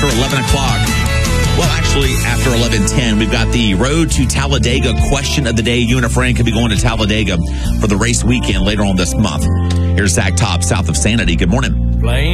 after 11 o'clock. Well, actually, after 11:10, we've got the Road to Talladega question of the day. You and a friend could be going to Talladega for the race weekend later on this month. Here's Zach Top, south of Sanity. Good morning.